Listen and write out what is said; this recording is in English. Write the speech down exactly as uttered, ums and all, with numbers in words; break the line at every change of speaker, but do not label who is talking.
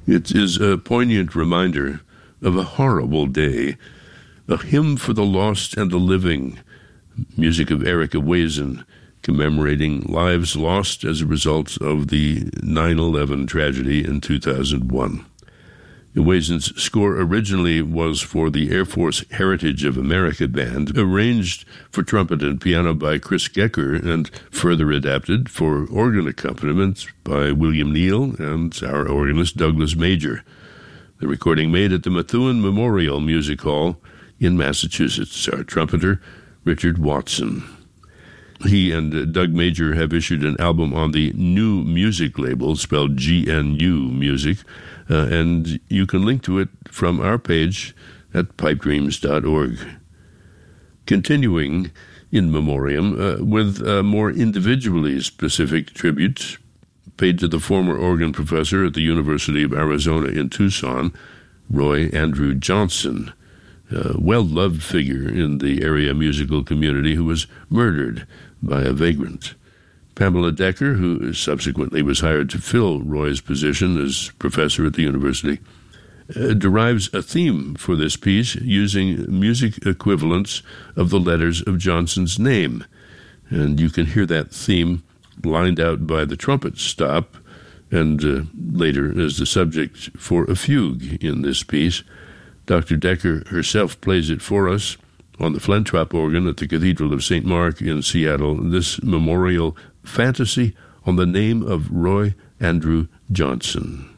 It is a poignant reminder of a horrible day, a hymn for the lost and the living, music of Erica Wazen, commemorating lives lost as a result of the nine eleven tragedy in two thousand one. Wazen's score originally was for the Air Force Heritage of America Band, arranged for trumpet and piano by Chris Gecker, and further adapted for organ accompaniment by William Neal and our organist Douglas Major. The recording made at the Methuen Memorial Music Hall in Massachusetts. Our trumpeter, Richard Watson. He and uh, Doug Major have issued an album on the New Music label, spelled G N U Music, uh, and you can link to it from our page at pipe dreams dot org. Continuing in memoriam uh, with a more individually specific tribute paid to the former organ professor at the University of Arizona in Tucson, Roy Andrew Johnson, a well-loved figure in the area musical community who was murdered by a vagrant. Pamela Decker, who subsequently was hired to fill Roy's position as professor at the university, uh, derives a theme for this piece using music equivalents of the letters of Johnson's name. And you can hear that theme lined out by the trumpet stop, and uh, later as the subject for a fugue in this piece. Doctor Decker herself plays it for us on the Flentrop organ at the Cathedral of Saint Mark in Seattle, this memorial fantasy on the name of Roy Andrew Johnson.